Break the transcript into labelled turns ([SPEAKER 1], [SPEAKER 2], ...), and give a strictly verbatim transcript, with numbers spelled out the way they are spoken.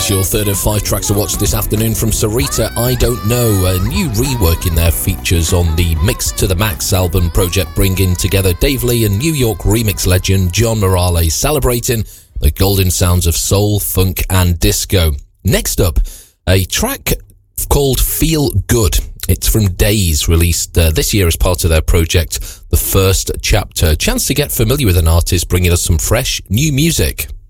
[SPEAKER 1] is your third of five tracks to watch this afternoon from Sarita, I Don't Know, a new rework in their features on the Mix to the Max album project, bringing together Dave Lee and New York remix legend John Morale, celebrating the golden sounds of soul, funk and disco. Next up, a track called Feel Good. It's from Days, released uh, this year as part of their project, The First Chapter. Chance to get familiar with an artist bringing us some fresh new music.